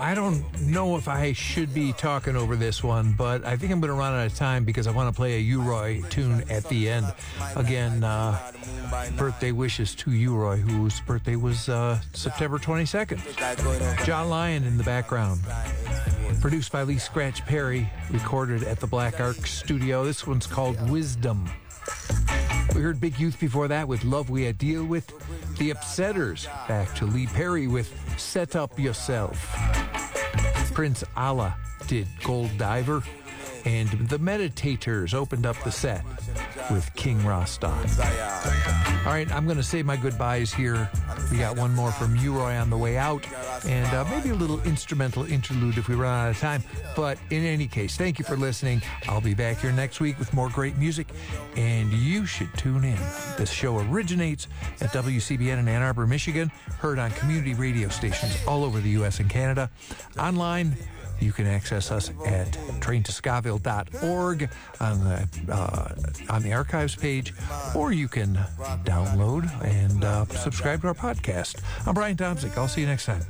I don't know if I should be talking over this one, but I think I'm going to run out of time because I want to play a U-Roy tune at the end. Again, birthday wishes to U-Roy, whose birthday was September 22nd. John Lyon in the background. Produced by Lee Scratch Perry, recorded at the Black Ark Studio. This one's called Wisdom. We heard Big Youth before that with Love We Had Deal With. The Upsetters back to Lee Perry with Set Up Yourself. Prince Allah did Gold Diver. And the Meditators opened up the set with King Rasta. All right, I'm going to say my goodbyes here. We got one more from U-Roy on the way out, and maybe a little instrumental interlude if we run out of time. But in any case, thank you for listening. I'll be back here next week with more great music, and you should tune in. This show originates at WCBN in Ann Arbor, Michigan, heard on community radio stations all over the U.S. and Canada. Online, you can access us at traintoscoville.org on the archives page, or you can download and subscribe to our podcast. I'm Brian Tomczyk. I'll see you next time.